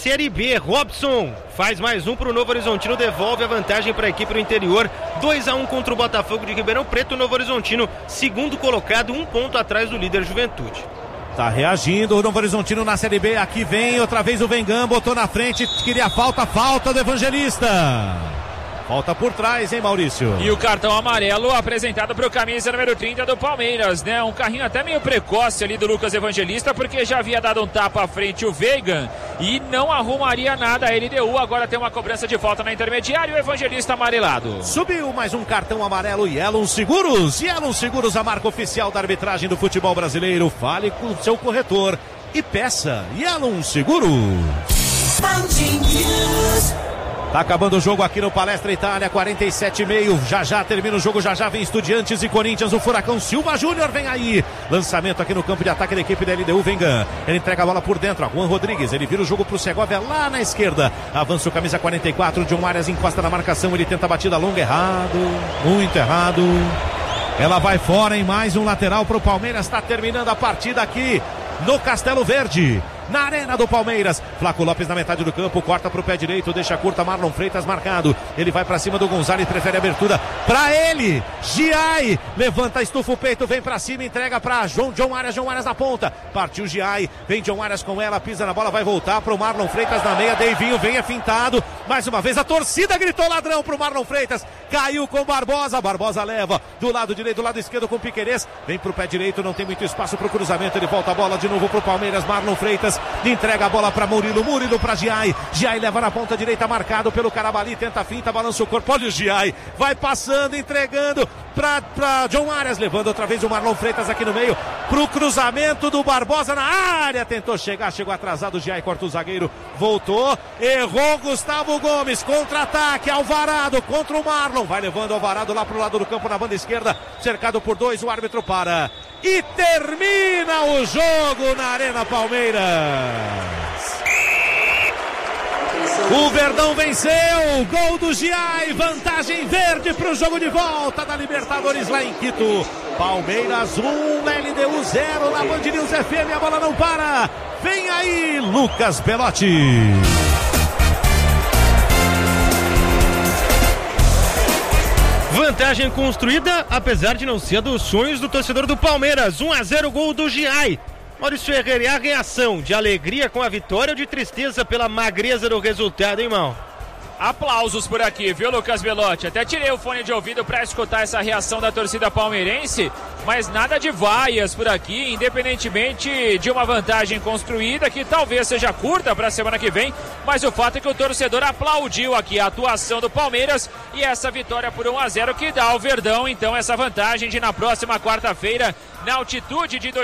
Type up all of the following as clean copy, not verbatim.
Série B. Robson faz mais um para o Novo Horizontino, devolve a vantagem para a equipe do interior. 2-1 contra o Botafogo de Ribeirão Preto. O Novo Horizontino, segundo colocado, 1 ponto atrás do líder Juventude. Tá reagindo o Novo Horizontino na Série B. Aqui vem outra vez o Vengam, botou na frente, queria falta do Evangelista. Falta por trás, hein, Maurício? E o cartão amarelo apresentado para o camisa número 30 do Palmeiras, né? Um carrinho até meio precoce ali do Lucas Evangelista, porque já havia dado um tapa à frente o Veigan e não arrumaria nada a LDU. Agora tem uma cobrança de falta na intermediária e o Evangelista amarelado. Subiu mais um cartão amarelo. Yellow Seguros. Yellow Seguros, a marca oficial da arbitragem do futebol brasileiro. Fale com o seu corretor e peça Yellow Seguros. Tá acabando o jogo aqui no Palestra Itália, 47,5. Já termina o jogo, já vem Estudiantes e Corinthians. O Furacão Silva Júnior vem aí. Lançamento aqui no campo de ataque da equipe da LDU. Vengam. Ele entrega a bola por dentro. A Juan Rodrigues. Ele vira o jogo pro Segovia lá na esquerda. Avança o camisa 44. John Arias encosta na marcação. Ele tenta a batida longa. Errado. Muito errado. Ela vai fora em mais um lateral pro Palmeiras. Tá terminando a partida aqui no Castelo Verde, na arena do Palmeiras. Flaco Lopes na metade do campo, corta pro pé direito, deixa curta, Marlon Freitas marcado. Ele vai pra cima do Gonzalez, prefere abertura pra ele. Giai levanta, estufa o peito, vem pra cima, entrega pra John Arias na ponta. Partiu Giai, vem John Arias com ela, pisa na bola, vai voltar pro Marlon Freitas na meia. Deivinho vem, é fintado. Mais uma vez a torcida gritou ladrão pro Marlon Freitas. Caiu com Barbosa, Barbosa leva do lado direito, do lado esquerdo com Piquerez. Vem pro pé direito, não tem muito espaço pro cruzamento. Ele volta a bola de novo pro Palmeiras. Marlon Freitas entrega a bola para Murilo para Giai leva na ponta direita, marcado pelo Carabali, tenta a finta, balança o corpo, olha o Giai, vai passando, entregando para John Arias, levando outra vez o Marlon Freitas aqui no meio, pro cruzamento do Barbosa na área, tentou chegar, chegou atrasado, Giai corta o zagueiro, voltou, errou Gustavo Gomes, contra-ataque, Alvarado contra o Marlon, vai levando Alvarado lá pro lado do campo na banda esquerda, cercado por 2, o árbitro para e termina o jogo na Arena Palmeiras. O Verdão venceu, gol do Giai, vantagem verde para o jogo de volta da Libertadores lá em Quito. Palmeiras 1, LDU 0 na Band News FM, a bola não para. Vem aí Lucas Belotti. Vantagem construída, apesar de não ser dos sonhos do torcedor do Palmeiras. 1-0, gol do Giai. Maurício Herrera, e a reação de alegria com a vitória ou de tristeza pela magreza do resultado, hein, irmão? Aplausos por aqui, viu, Lucas Belotti? Até tirei o fone de ouvido para escutar essa reação da torcida palmeirense, mas nada de vaias por aqui, independentemente de uma vantagem construída, que talvez seja curta para a semana que vem, mas o fato é que o torcedor aplaudiu aqui a atuação do Palmeiras e essa vitória por 1-0 que dá ao Verdão, então, essa vantagem de na próxima quarta-feira, na altitude de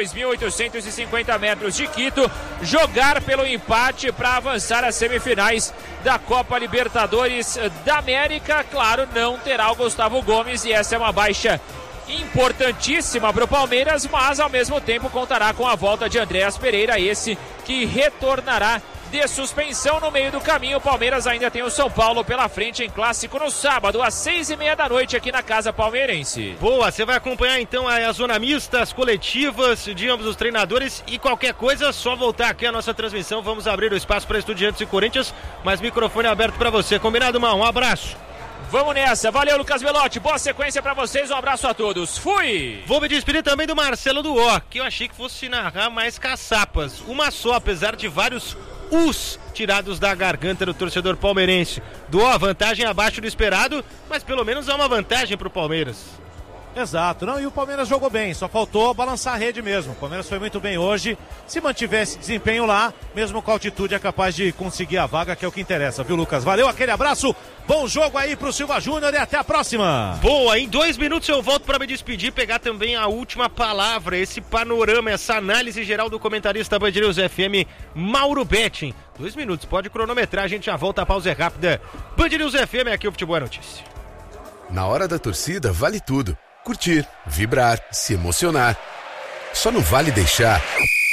2.850 metros de Quito, jogar pelo empate para avançar às semifinais da Copa Libertadores da América. Claro, não terá o Gustavo Gomes e essa é uma baixa importantíssima para o Palmeiras, mas ao mesmo tempo contará com a volta de Andréas Pereira, esse que retornará de suspensão no meio do caminho. O Palmeiras ainda tem o São Paulo pela frente em clássico no sábado às 6:30 da noite aqui na Casa Palmeirense. Boa, você vai acompanhar então a zona mista, as coletivas de ambos os treinadores e qualquer coisa, só voltar aqui a nossa transmissão. Vamos abrir o espaço para Estudiantes e Corinthians, mas microfone aberto para você. Combinado, Mal? Um abraço. Vamos nessa, valeu Lucas Belotti, boa sequência pra vocês, um abraço a todos, fui! Vou me despedir também do Marcelo Duó, que eu achei que fosse narrar mais caçapas, uma só, apesar de vários tirados da garganta do torcedor palmeirense. Duó, vantagem abaixo do esperado, mas pelo menos é uma vantagem pro Palmeiras. Exato, não, e o Palmeiras jogou bem, só faltou balançar a rede mesmo. O Palmeiras foi muito bem hoje, se mantivesse desempenho lá, mesmo com a altitude é capaz de conseguir a vaga, que é o que interessa, viu, Lucas? Valeu, aquele abraço, bom jogo aí pro Silva Júnior e até a próxima. Boa, em 2 minutos eu volto para me despedir, pegar também a última palavra, esse panorama, essa análise geral do comentarista Band News FM, Mauro Betting. 2 minutos, pode cronometrar, a gente já volta, a pausa é rápida. Band News FM, aqui o Futebol é Notícia. Na hora da torcida vale tudo. Curtir, vibrar, se emocionar. Só não vale deixar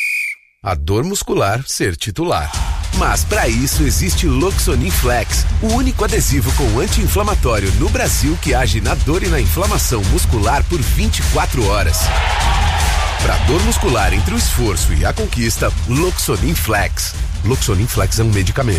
a dor muscular ser titular. Mas para isso existe Loxonin Flex, o único adesivo com anti-inflamatório no Brasil que age na dor e na inflamação muscular por 24 horas. Para dor muscular entre o esforço e a conquista, Loxonin Flex. Loxonin Flex é um medicamento.